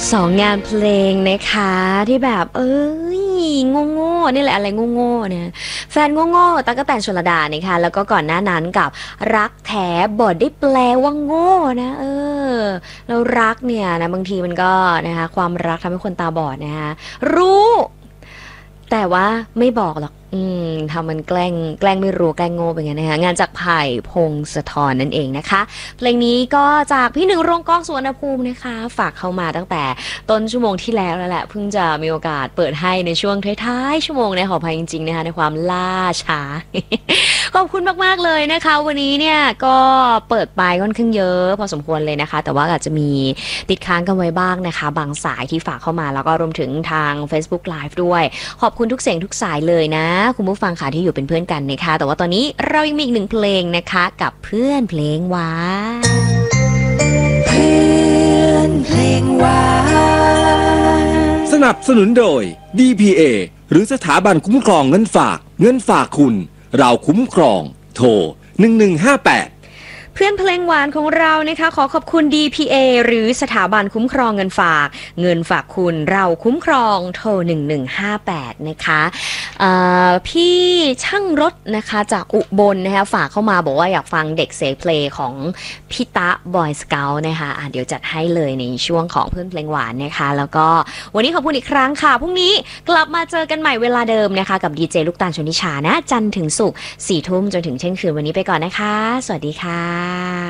งานเพลงนะคะที่แบบโง่ๆนี่แหละอะไรโง่ๆเนี่ยแฟนโง่ๆตั๊กแตนชลดานะคะแล้วก็ก่อนหน้านั้นกับรักแท้บทได้แปลว่าโง่นะแล้วรักเนี่ยนะบางทีมันก็นะคะความรักทำให้คนตาบอดนะคะรู้แต่ว่าไม่บอกหรอกทำมันแกล้งไม่รู้แกล้งโง่ไปไงนะคะงานจากไผ่พงศธรนั่นเองนะคะเพลงนี้ก็จากพี่หนึ่งโรงกล้องสุวรรณภูมินะคะฝากเข้ามาตั้งแต่ต้นชั่วโมงที่แล้วแหละเพิ่งจะมีโอกาสเปิดให้ในช่วงท้ายๆชั่วโมงในขออภัยจริงๆนะคะในความล่าช้า ขอบคุณมากๆเลยนะคะวันนี้เนี่ยก็เปิดไปค่อนข้างเยอะพอสมควรเลยนะคะแต่ว่าอาจจะมีติดค้างกันไว้บ้างนะคะบางสายที่ฝากเข้ามาแล้วก็รวมถึงทาง Facebook Live ด้วยขอบคุณทุกเสียงทุกสายเลยนะคุณผู้ฟังค่ะที่อยู่เป็นเพื่อนกันนะคะแต่ว่าตอนนี้เรายังมีอีกหนึ่งเพลงนะคะกับเพื่อนเพลงหวานเพื่อนเพลงหวานสนับสนุนโดย DPA หรือสถาบันคุ้มครองเงินฝากคุณเราคุ้มครองโทร1158 เพื่อนเพลงหวานของเรานะคะขอขอบคุณ DPA หรือสถาบันคุ้มครองเงินฝากคุณเราคุ้มครองโทร1158นะคะพี่ช่างรถนะคะจากอุบลนะคะฝากเข้ามาบอกว่าอยากฟังเด็กเสเพลงของพี่ตะบอยสเกลนะคะเดี๋ยวจัดให้เลยในช่วงของเพื่อนเพลงหวานนะคะแล้วก็วันนี้ขอบคุณอีกครั้งค่ะพรุ่งนี้กลับมาเจอกันใหม่เวลาเดิมนะคะกับดีเจลูกตาลชนิชานะจันทร์ถึงศุกร์ 4 ทุ่มจนถึงเที่ยงคืนวันนี้ไปก่อนนะคะสวัสดีค่ะ